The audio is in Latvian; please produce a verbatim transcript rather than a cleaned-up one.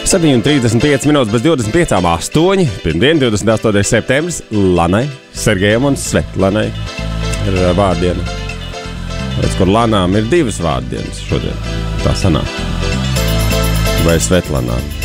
septiņi un trīsdesmit piecas minūtes bez divdesmit piecām astoņi. Pirmdien, divdesmit astotais septembris, Lanai, Sergejam un Svetlanai ir vārdiena. Redz, kur Lanām ir divas vārdienas šodien. Tā sanāk. Vai Svetlanām.